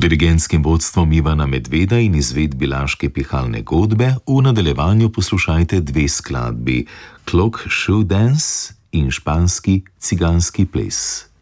dirigentskim vodstvom Ivana Medveda in izvedbi laške pihalne godbe v nadaljevanju poslušajte dve skladbi: Clock Shoe Dance in španski ciganski ples.